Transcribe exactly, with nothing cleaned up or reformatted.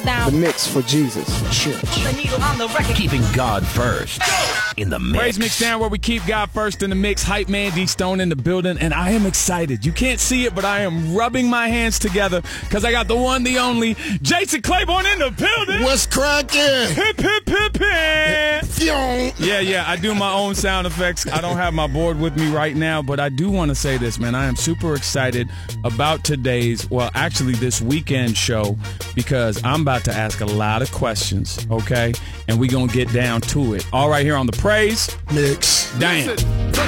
down. The mix for Jesus Church. Keeping God first in the mix. Praise Mix Down, where we keep God first in the mix. Hype man D Stone in the building, and I am excited. You can't see it, but I am rubbing my hands together because I got the one, the only Jason Claiborne in the building. What's cracking? Hip, hip, hip, hip. Yeah, yeah, I do my own sound effects. I don't have my board with me right now, but I do want to say this, man. I am super excited about today's, well, actually this weekend show, because I'm about to ask a lot of questions, okay? And we're going to get down to it. All right, here on the Praise Mix. Damn.